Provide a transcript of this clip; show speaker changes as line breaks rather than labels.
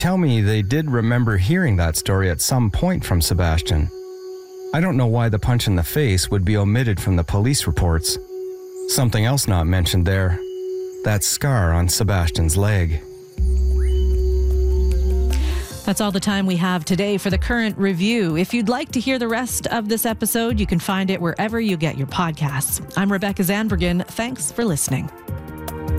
tell me they did remember hearing that story at some point from Sebastian. I don't know why the punch in the face would be omitted from the police reports. Something else not mentioned there, that scar on Sebastian's leg.
That's all the time we have today for the Current Review. If you'd like to hear the rest of this episode, you can find it wherever you get your podcasts. I'm Rebecca Zandbergen. Thanks for listening.